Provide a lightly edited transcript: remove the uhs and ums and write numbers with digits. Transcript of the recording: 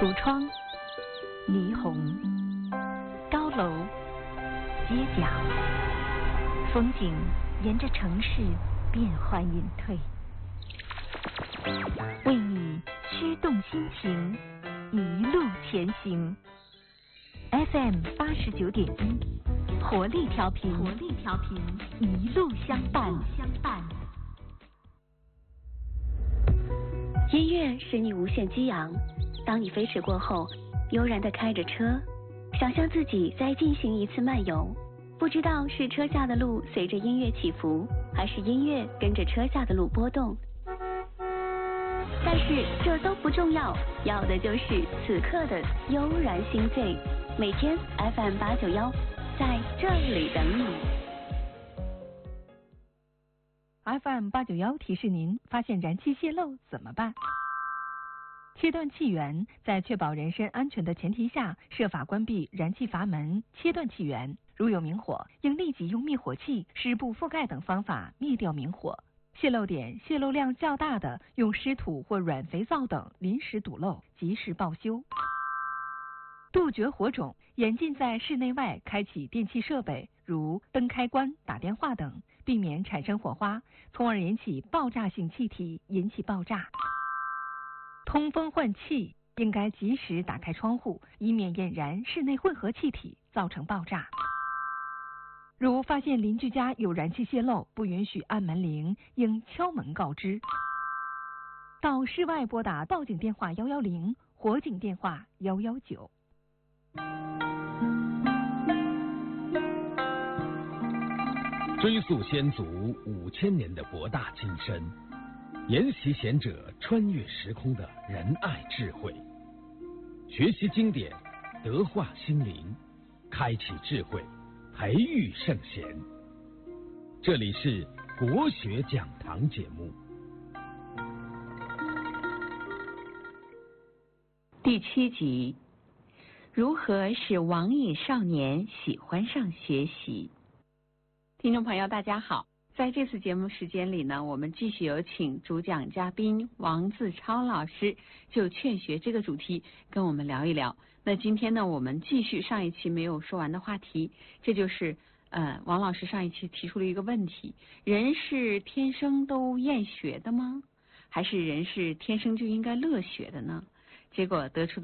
橱窗、霓虹、高楼、街角，风景沿着城市变幻隐退，为你驱动心情，一路前行。FM 89.1，活力调频，一路相伴。 音乐使你无限激昂，当你飞驰过后，悠然地开着车，想象自己在进行一次漫游，不知道是车下的路随着音乐起伏，还是音乐跟着车下的路波动。但是这都不重要，要的就是此刻的悠然心醉。每天 FM 891，在这里等你。 FM 891提示您：发现燃气泄漏怎么办？切断气源，在确保人身安全的前提下，设法关闭燃气阀门，切断气源。如有明火，应立即用灭火器、湿布覆盖等方法灭掉明火。泄漏点、泄漏量较大的，用湿土或软肥皂等临时堵漏，及时报修。杜绝火种，严禁在室内外开启电气设备，如灯开关、打电话等，避免产生火花，从而引起爆炸性气体，引起爆炸。通风换气，应该及时打开窗户，以免引燃室内混合气体，造成爆炸。如发现邻居家有燃气泄漏，不允许按门铃，应敲门告知。到室外拨打报警电话110，火警电话119。 追溯先祖5000年的博大精深，研习贤者穿越时空的仁爱智慧，学习经典，德化心灵，开启智慧，培育圣贤。这里是国学讲堂节目第7集，如何使网瘾少年喜欢上学习。听众朋友大家好，在这次节目时间里呢，我们继续有请主讲嘉宾王自超老师就劝学这个主题跟我们聊一聊。那今天呢，我们继续上一期没有说完的话题，这就是王老师上一期提出了一个问题：人是天生都厌学的吗？还是人是天生就应该乐学的呢？结果得出